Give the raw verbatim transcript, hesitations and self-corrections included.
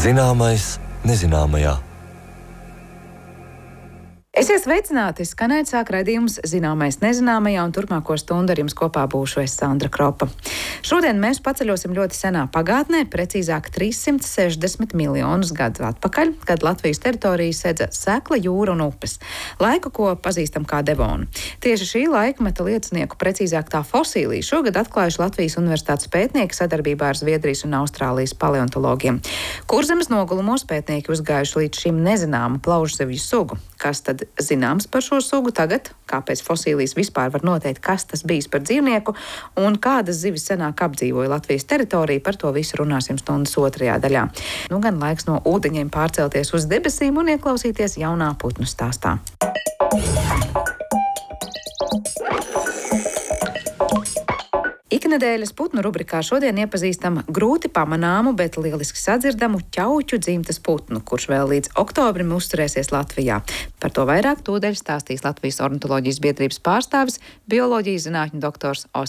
Zināmais nezināmajā. Esiet sveicināti! Skanēt sāk raidījums Zināmais nezināmajā, un turpmāko stundu ar jums kopā būšu es, Sandra Kropa. Šodien mēs paceļosim ļoti senā pagātnē, precīzāk trīssimt sešdesmit miljonus gadu atpakaļ, kad Latvijas teritoriju sedza sekla, jūra un upes. Laiku, ko pazīstam kā Devonu. Tieši šī laikmeta liecinieku, precīzāk tā fosīliju, šogad atklājuši Latvijas universitātes pētnieki sadarbībā ar Zviedrijas un Austrālijas paleontologiem. Kurzemes nogulumos pētnieki uzgājuši līdz šim nezināmu plaušzivju sugu. Kas tad zināms par šo sugu tagad? Kāpēc fosīlijas vispār var noteikt, kas tas bijis par dzīvnieku un kādas zivis senāk apdzīvoja Latvijas teritoriju? Par to visu runāsim stundas otrajā daļā. Nu gan laiks no ūdeņiem pārcelties uz debesīm un ieklausīties jaunā putnu stāstā. Iknedēļas putnu rubrikā šodien iepazīstam grūti pamanāmu, bet lieliski sadzirdamu ķauķu dzimtas putnu, kurš vēl līdz oktobrim uzturēsies Latvijā. Par to vairāk tūdaļ stāstīs Latvijas ornitoloģijas biedrības pārstāvis, bioloģijas zinātņu doktors Oskars